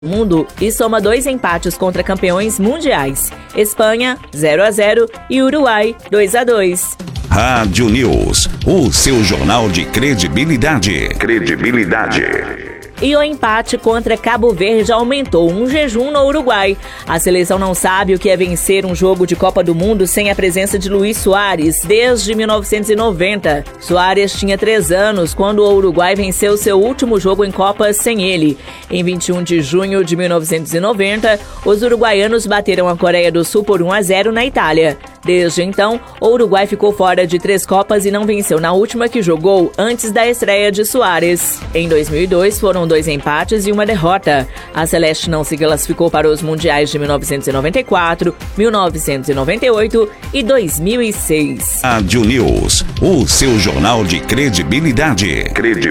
Mundo e soma 2 empates contra campeões mundiais, Espanha 0-0 e Uruguai 2-2. Rádio News, o seu jornal de credibilidade. E o empate contra Cabo Verde aumentou um jejum no Uruguai. A seleção não sabe o que é vencer um jogo de Copa do Mundo sem a presença de Luís Soares desde 1990. Soares tinha 3 anos quando o Uruguai venceu seu último jogo em Copa sem ele. Em 21 de junho de 1990, os uruguaianos bateram a Coreia do Sul por 1-0 na Itália. Desde então, o Uruguai ficou fora de 3 Copas e não venceu na última que jogou antes da estreia de Soares. Em 2002, foram 2 empates e 1 derrota. A Celeste não se classificou para os mundiais de 1994, 1998 e 2006. Rádio News, o seu jornal de credibilidade.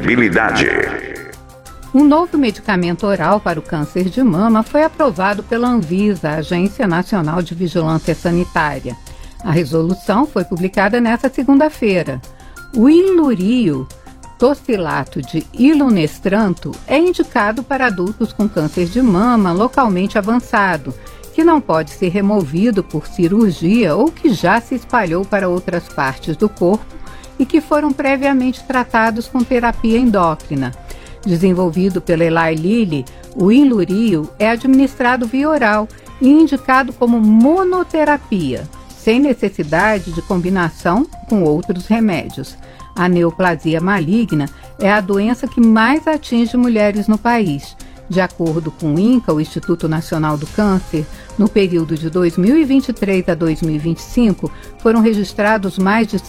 Um novo medicamento oral para o câncer de mama foi aprovado pela Anvisa, Agência Nacional de Vigilância Sanitária. A resolução foi publicada nesta segunda-feira. O Ilurio tocilato de ilunestranto é indicado para adultos com câncer de mama localmente avançado, que não pode ser removido por cirurgia ou que já se espalhou para outras partes do corpo e que foram previamente tratados com terapia endócrina. Desenvolvido pela Eli Lilly, o Ilurio é administrado via oral e indicado como monoterapia, sem necessidade de combinação com outros remédios. A neoplasia maligna é a doença que mais atinge mulheres no país. De acordo com o INCA, o Instituto Nacional do Câncer, no período de 2023 a 2025, foram registrados mais de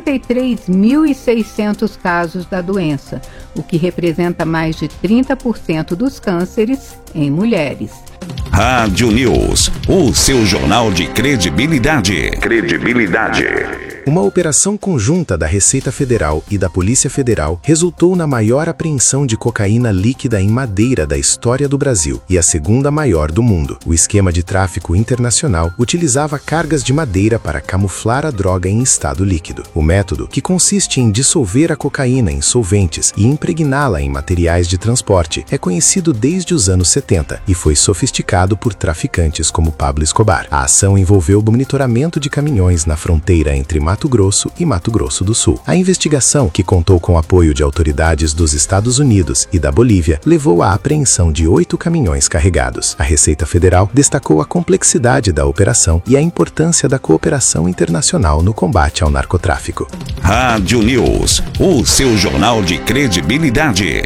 73.600 casos da doença, o que representa mais de 30% dos cânceres em mulheres. Rádio News, o seu jornal de credibilidade. Uma operação conjunta da Receita Federal e da Polícia Federal resultou na maior apreensão de cocaína líquida em madeira da história do Brasil e a segunda maior do mundo. O esquema de tráfico internacional utilizava cargas de madeira para camuflar a droga em estado líquido. O método, que consiste em dissolver a cocaína em solventes e impregná-la em materiais de transporte, é conhecido desde os anos 70 e foi sofisticado por traficantes como Pablo Escobar. A ação envolveu o monitoramento de caminhões na fronteira entre Mato Grosso e Mato Grosso do Sul. A investigação, que contou com o apoio de autoridades dos Estados Unidos e da Bolívia, levou à apreensão de 8 caminhões carregados. A Receita Federal destacou a complexidade da operação e a importância da cooperação internacional no combate ao narcotráfico. Rádio News, o seu jornal de credibilidade.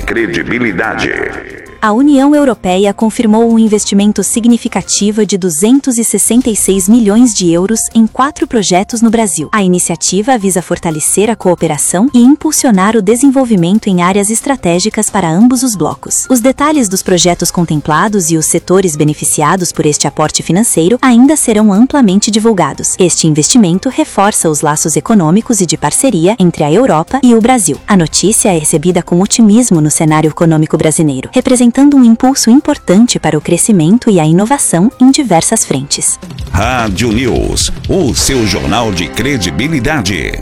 A União Europeia confirmou um investimento significativo de 266 milhões de euros em 4 projetos no Brasil. A iniciativa visa fortalecer a cooperação e impulsionar o desenvolvimento em áreas estratégicas para ambos os blocos. Os detalhes dos projetos contemplados e os setores beneficiados por este aporte financeiro ainda serão amplamente divulgados. Este investimento reforça os laços econômicos e de parceria entre a Europa e o Brasil. A notícia é recebida com otimismo no cenário econômico brasileiro, representando um impulso importante para o crescimento e a inovação em diversas frentes. Rádio News, o seu jornal de credibilidade.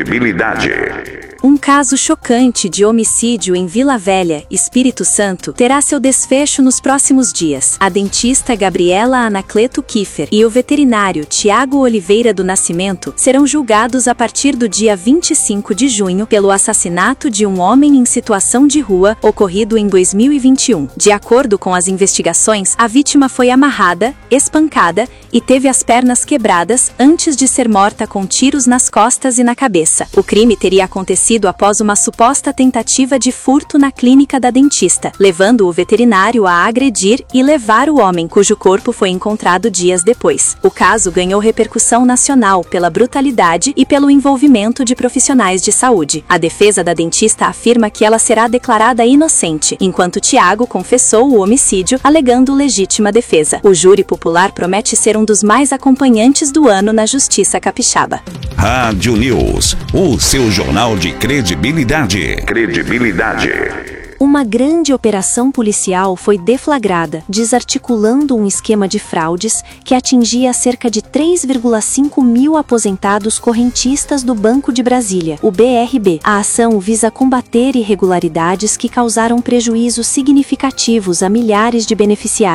Um caso chocante de homicídio em Vila Velha, Espírito Santo, terá seu desfecho nos próximos dias. A dentista Gabriela Anacleto Kiffer e o veterinário Tiago Oliveira do Nascimento serão julgados a partir do dia 25 de junho pelo assassinato de um homem em situação de rua ocorrido em 2021. De acordo com as investigações, a vítima foi amarrada, espancada e teve as pernas quebradas antes de ser morta com tiros nas costas e na cabeça. O crime teria acontecido após uma suposta tentativa de furto na clínica da dentista, levando o veterinário a agredir e levar o homem, cujo corpo foi encontrado dias depois. O caso ganhou repercussão nacional pela brutalidade e pelo envolvimento de profissionais de saúde. A defesa da dentista afirma que ela será declarada inocente, enquanto Tiago confessou o homicídio, alegando legítima defesa. O júri popular promete ser um dos mais acompanhantes do ano na Justiça Capixaba. Rádio News, o seu jornal de credibilidade. Uma grande operação policial foi deflagrada, desarticulando um esquema de fraudes que atingia cerca de 3,5 mil aposentados correntistas do Banco de Brasília, o BRB. A ação visa combater irregularidades que causaram prejuízos significativos a milhares de beneficiários.